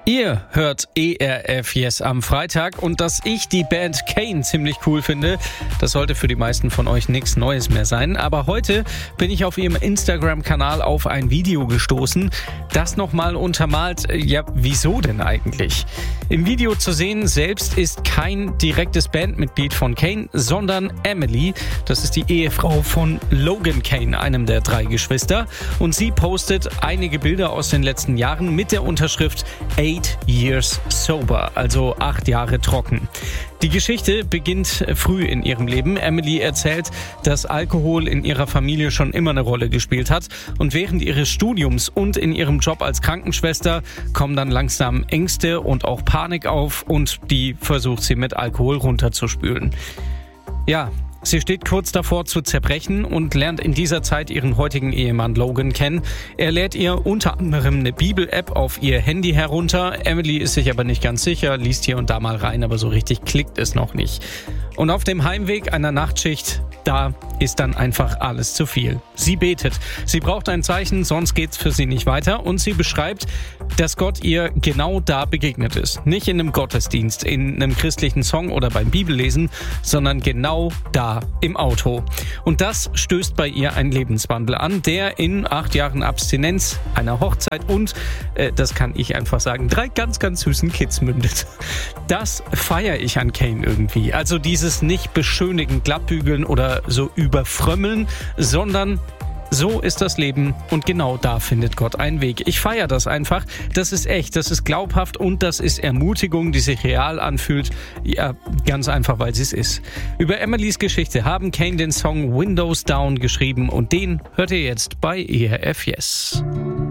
Ihr hört ERF Yes am Freitag und dass ich die Band Kane ziemlich cool finde, das sollte für die meisten von euch nichts Neues mehr sein. Aber heute bin ich auf ihrem Instagram-Kanal auf ein Video gestoßen, das nochmal untermalt, wieso denn eigentlich? Im Video zu sehen selbst ist kein direktes Bandmitglied von Kane, sondern Emily. Das ist die Ehefrau von Logan Kane, einem der 3 Geschwister. Und sie postet einige Bilder aus den letzten Jahren mit der Unterschrift 8 Years Sober, also 8 Jahre trocken. Die Geschichte beginnt früh in ihrem Leben. Emily erzählt, dass Alkohol in ihrer Familie schon immer eine Rolle gespielt hat. Und während ihres Studiums und in ihrem Job als Krankenschwester kommen dann langsam Ängste und auch Panik auf und die versucht sie mit Alkohol runterzuspülen. Ja, sie steht kurz davor zu zerbrechen und lernt in dieser Zeit ihren heutigen Ehemann Logan kennen. Er lädt ihr unter anderem eine Bibel-App auf ihr Handy herunter. Emily ist sich aber nicht ganz sicher, liest hier und da mal rein, aber so richtig klickt es noch nicht. Und auf dem Heimweg einer Nachtschicht, da ist dann einfach alles zu viel. Sie betet. Sie braucht ein Zeichen, sonst geht's für sie nicht weiter. Und sie beschreibt, dass Gott ihr genau da begegnet ist. Nicht in einem Gottesdienst, in einem christlichen Song oder beim Bibellesen, sondern genau da im Auto. Und das stößt bei ihr einen Lebenswandel an, der in 8 Jahren Abstinenz, einer Hochzeit und, das kann ich einfach sagen, 3 ganz, ganz süßen Kids mündet. Das feiere ich an Kane irgendwie. Also dieses nicht beschönigen, glattbügeln oder so überfrömmeln, sondern so ist das Leben und genau da findet Gott einen Weg. Ich feiere das einfach. Das ist echt, das ist glaubhaft und das ist Ermutigung, die sich real anfühlt. Ja, ganz einfach, weil sie es ist. Über Emilys Geschichte haben Kane den Song Windows Down geschrieben und den hört ihr jetzt bei ERF Yes.